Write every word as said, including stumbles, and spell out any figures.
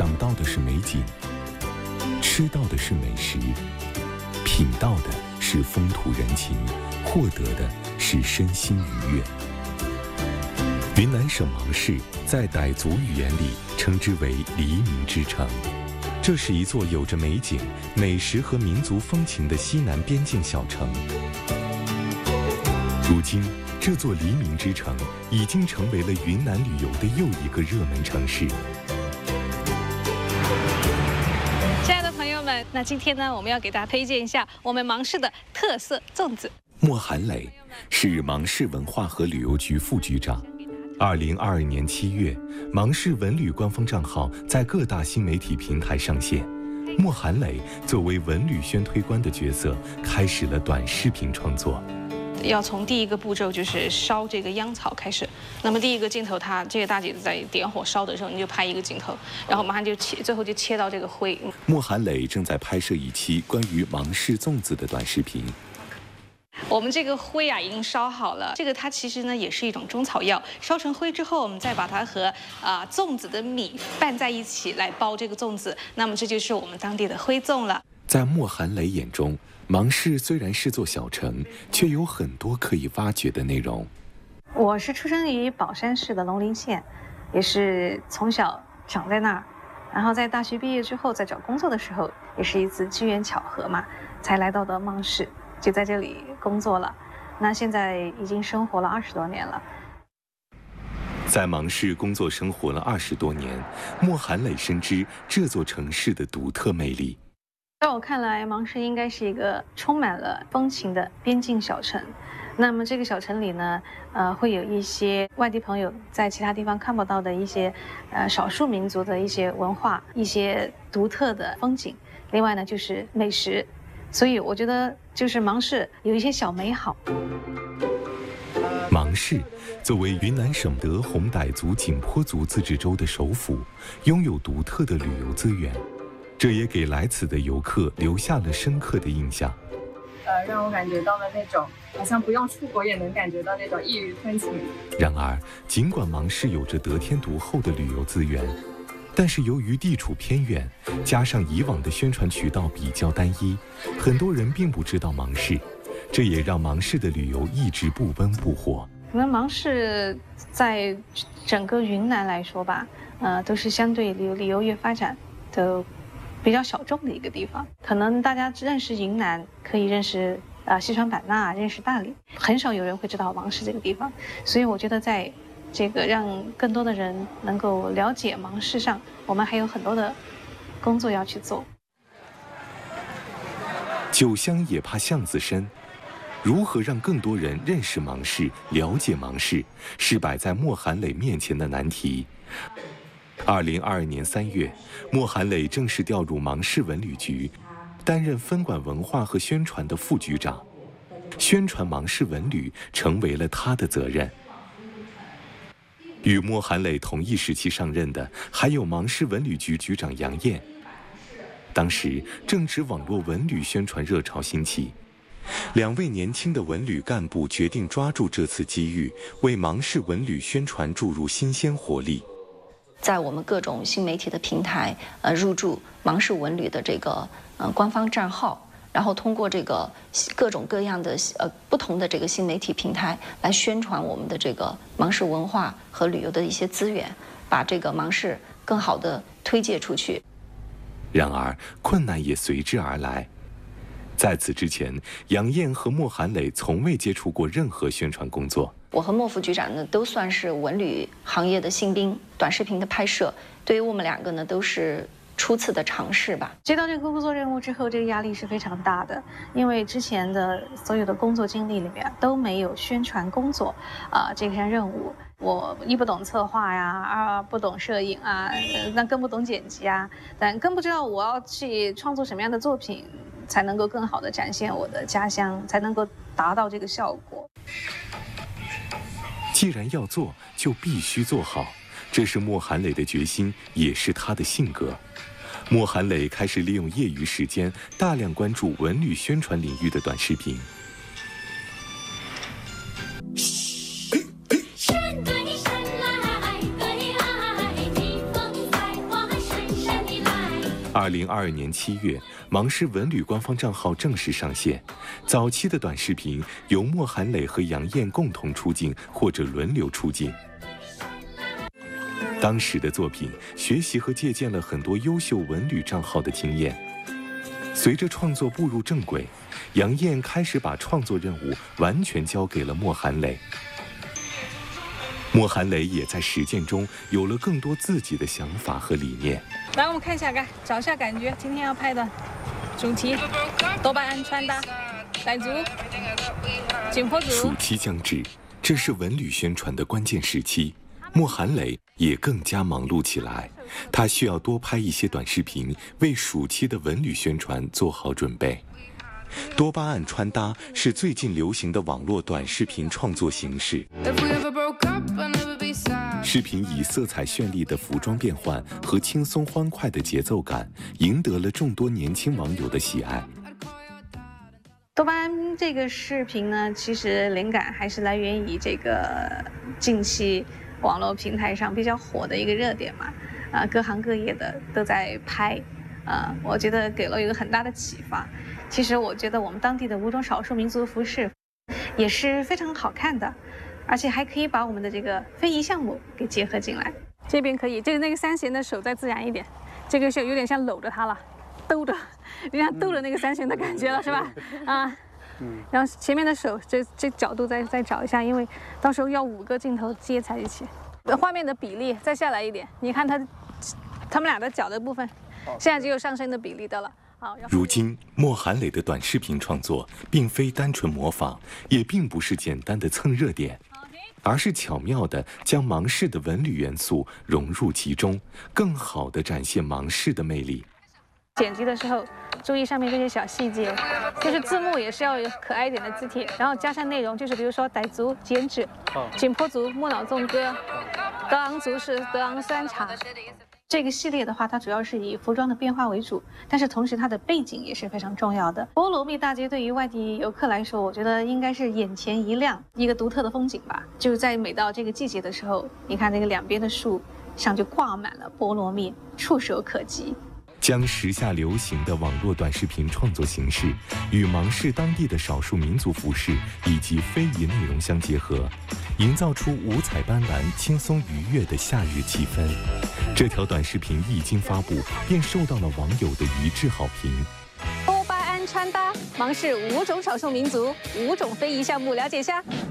赏到的是美景，吃到的是美食，品到的是风土人情，获得的是身心愉悦。云南省芒市在傣族语言里称之为黎明之城，这是一座有着美景、美食和民族风情的西南边境小城。如今，这座黎明之城已经成为了云南旅游的又一个热门城市。 亲爱的朋友们，那今天呢，我们要给大家推荐一下我们芒市的特色粽子。 莫寒磊是芒市文化和旅游局副局长。二零二二年七月，芒市文旅官方账号在各大新媒体平台上线。莫寒磊作为文旅宣推官的角色，开始了短视频创作。 要从第一个步骤就是烧这个秧草开始。那么第一个镜头，它这个大姐在点火烧的时候，你就拍一个镜头，然后马上就切，最后就切到这个灰。 莫寒磊正在拍摄一期关于芒市粽子的短视频。 我们这个灰啊已经烧好了，这个它其实呢也是一种中草药，烧成灰之后，我们再把它和啊、呃、粽子的米拌在一起来包这个粽子，那么这就是我们当地的灰粽了。 在莫寒磊眼中，芒市虽然是座小城，却有很多可以挖掘的内容。 我是出生于宝山市的龙陵县，也是从小长在那儿，然后在大学毕业之后，在找工作的时候，也是一次机缘巧合嘛，才来到的芒市，就在这里工作了。那现在已经生活了二十多年了。 在芒市工作生活了二十多年，莫寒磊深知这座城市的独特魅力。 在我看来，芒市应该是一个充满了风情的边境小城。那么这个小城里呢，呃，会有一些外地朋友在其他地方看不到的一些，呃，少数民族的一些文化、一些独特的风景。另外呢，就是美食。所以我觉得，就是芒市有一些小美好。 芒市作为云南省德宏傣族景颇族自治州的首府，拥有独特的旅游资源。这也给来此的游客留下了深刻的印象。 呃，让我感觉到了那种好像不用出国也能感觉到那种异域风情。 然而，尽管芒市有着得天独厚的旅游资源，但是由于地处偏远，加上以往的宣传渠道比较单一，很多人并不知道芒市，这也让芒市的旅游一直不温不火。 可能芒市在整个云南来说吧，呃，都是相对旅游旅游业发展的比较小众的一个地方。可能大家认识云南，可以认识啊、呃、西双版纳，认识大理，很少有人会知道芒市这个地方。所以我觉得在这个让更多的人能够了解芒市上，我们还有很多的工作要去做。 酒香也怕巷子深，如何让更多人认识芒市、了解芒市，是摆在莫寒磊面前的难题。二零二二年三月，莫寒磊正式调入芒市文旅局，担任分管文化和宣传的副局长，宣传芒市文旅成为了他的责任。与莫寒磊同一时期上任的还有芒市文旅局局长杨艳。当时正值网络文旅宣传热潮兴起，两位年轻的文旅干部决定抓住这次机遇，为芒市文旅宣传注入新鲜活力。 在我们各种新媒体的平台，呃，入驻芒市文旅的这个呃官方账号，然后通过这个各种各样的呃不同的这个新媒体平台来宣传我们的这个芒市文化和旅游的一些资源，把这个芒市更好的推介出去。 然而，困难也随之而来。在此之前，杨艳和莫寒磊从未接触过任何宣传工作。 我和莫副局长呢，都算是文旅行业的新兵，短视频的拍摄对于我们两个呢，都是初次的尝试吧。 接到这个工作任务之后，这个压力是非常大的，因为之前的所有的工作经历里面都没有宣传工作啊、呃、这项任务。我一不懂策划呀，二不懂摄影啊，那更不懂剪辑啊，但更不知道我要去创作什么样的作品，才能够更好的展现我的家乡，才能够达到这个效果。 既然要做，就必须做好，这是莫寒磊的决心，也是他的性格。莫寒磊开始利用业余时间，大量关注文旅宣传领域的短视频。 二零二二年七月，芒市文旅官方账号正式上线。早期的短视频由莫寒磊和杨艳共同出镜或者轮流出镜。当时的作品学习和借鉴了很多优秀文旅账号的经验。随着创作步入正轨，杨艳开始把创作任务完全交给了莫寒磊。莫寒磊也在实践中有了更多自己的想法和理念。 来，我们看一下，看找一下感觉，今天要拍的主题：多巴胺穿搭、傣族、景颇族。 暑期将至，这是文旅宣传的关键时期。莫寒磊也更加忙碌起来，他需要多拍一些短视频，为暑期的文旅宣传做好准备。多巴胺穿搭是最近流行的网络短视频创作形式。视频以色彩绚丽的服装变换和轻松欢快的节奏感，赢得了众多年轻网友的喜爱。 多巴胺这个视频呢，其实灵感还是来源于这个近期网络平台上比较火的一个热点嘛，啊、呃，各行各业的都在拍，啊、呃，我觉得给了一个很大的启发。其实我觉得我们当地的五种少数民族服饰也是非常好看的，而且还可以把我们的这个非遗项目给结合进来。这边可以，这个那个三弦的手再自然一点，这个是有点像搂着它了，兜着，有点像兜着那个三弦的感觉了，是吧？啊。然后前面的手这这角度再再找一下，因为到时候要五个镜头接在一起。画面的比例再下来一点，你看他他们俩的脚的部分，现在只有上身的比例的了。好， 如今莫寒磊的短视频创作并非单纯模仿，也并不是简单的蹭热点，而是巧妙地将芒市的文旅元素融入其中，更好地展现芒市的魅力。 剪辑的时候注意上面这些小细节，就是字幕也是要有可爱一点的字体，然后加上内容，就是比如说傣族剪纸、景颇族木脑纵歌、德昂族是德昂酸茶。这个系列的话，它主要是以服装的变化为主，但是同时它的背景也是非常重要的。菠萝蜜大街对于外地游客来说，我觉得应该是眼前一亮，一个独特的风景吧。就在每到这个季节的时候，你看那个两边的树上就挂满了菠萝蜜，触手可及。 将时下流行的网络短视频创作形式与芒市当地的少数民族服饰以及非遗内容相结合，营造出五彩斑斓、轻松愉悦的夏日气氛。这条短视频一经发布，便受到了网友的一致好评。 多巴胺穿搭，芒市五种少数民族、五种非遗项目，了解一下。